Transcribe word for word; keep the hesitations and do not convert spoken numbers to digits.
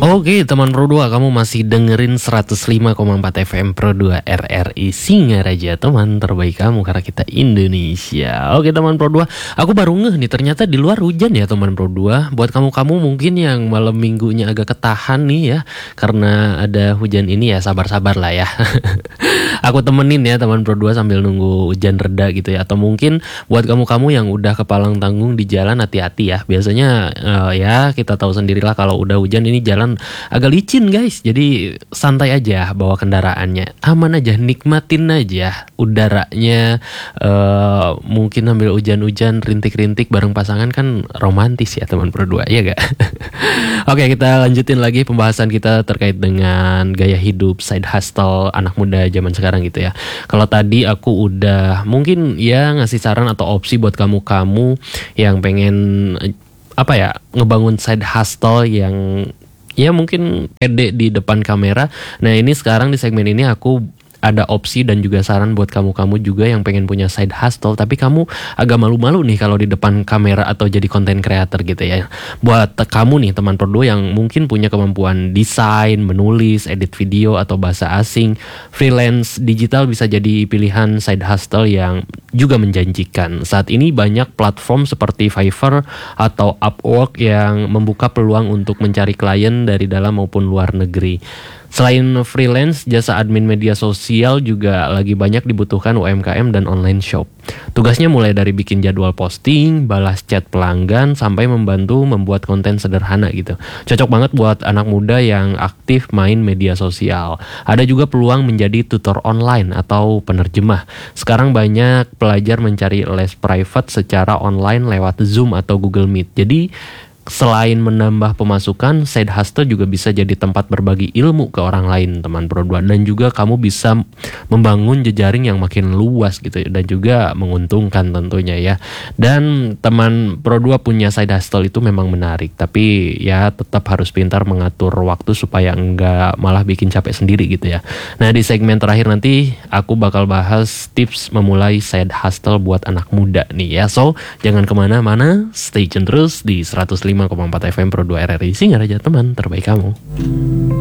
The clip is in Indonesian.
Oke teman Pro dua, kamu masih dengerin seratus lima koma empat F M Pro dua R R I Singaraja, teman terbaik kamu karena kita Indonesia. Oke teman Pro dua, aku baru ngeh nih ternyata di luar hujan ya teman Pro dua. Buat kamu-kamu mungkin yang malam minggunya agak ketahan nih ya karena ada hujan ini, ya sabar-sabar lah ya. Aku temenin ya teman Pro dua sambil nunggu hujan reda gitu ya. Atau mungkin buat kamu-kamu yang udah kepalang tanggung di jalan, hati-hati ya. Biasanya uh, ya kita tahu sendirilah kalau udah hujan ini jalan agak licin guys, jadi santai aja bawa kendaraannya, aman aja, nikmatin aja udaranya. Uh, mungkin ambil hujan-hujan, rintik-rintik bareng pasangan kan romantis ya teman Pro dua, ya gak? Oke, kita lanjutin lagi pembahasan kita terkait dengan gaya hidup, side hustle anak muda zaman sekarang gitu ya. Kalau tadi aku udah mungkin ya ngasih saran atau opsi buat kamu-kamu yang pengen apa ya, ngebangun side hustle yang ya mungkin pede di depan kamera. Nah ini sekarang di segmen ini aku ada opsi dan juga saran buat kamu-kamu juga yang pengen punya side hustle tapi kamu agak malu-malu nih kalau di depan kamera atau jadi content creator gitu ya. Buat kamu nih teman Pro dua yang mungkin punya kemampuan desain, menulis, edit video atau bahasa asing, freelance digital bisa jadi pilihan side hustle yang juga menjanjikan. Saat ini banyak platform seperti Fiverr atau Upwork yang membuka peluang untuk mencari klien dari dalam maupun luar negeri. Selain freelance, jasa admin media sosial juga lagi banyak dibutuhkan U M K M dan online shop. Tugasnya mulai dari bikin jadwal posting, balas chat pelanggan, sampai membantu membuat konten sederhana gitu. Cocok banget buat anak muda yang aktif main media sosial. Ada juga peluang menjadi tutor online atau penerjemah. Sekarang banyak pelajar mencari les private secara online lewat Zoom atau Google Meet. Jadi selain menambah pemasukan, side hustle juga bisa jadi tempat berbagi ilmu ke orang lain teman Pro dua, dan juga kamu bisa membangun jejaring yang makin luas gitu dan juga menguntungkan tentunya ya. Dan teman Pro dua punya side hustle itu memang menarik, tapi ya tetap harus pintar mengatur waktu supaya enggak malah bikin capek sendiri gitu ya. Nah di segmen terakhir nanti aku bakal bahas tips memulai side hustle buat anak muda nih ya. So jangan kemana-mana, stay tune terus di seratus lima koma empat F M Pro dua R R I Singaraja, teman terbaik kamu.